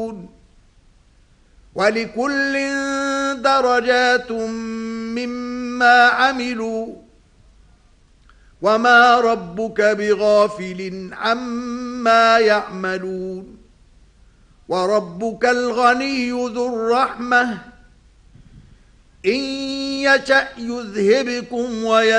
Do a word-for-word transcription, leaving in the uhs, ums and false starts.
يعملون ولكل درجات مما عملوا وما ربك بغافل عما يعملون وربك الغني ذو الرحمة إن يشأ يذهبكم ويذهبكم